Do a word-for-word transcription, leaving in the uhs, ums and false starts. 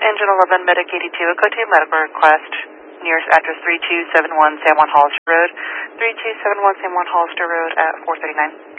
Engine eleven, Medic eighty-two, Echo two, medical request. Nearest address three two seven one San Juan Hollister Road. three two seven one San Juan Hollister Road at four thirty-nine.